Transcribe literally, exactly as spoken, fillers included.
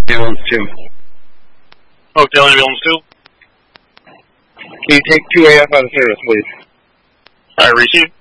Ambulance two. Hotel Ambulance two. Can you take two A F out of service, please? I receive.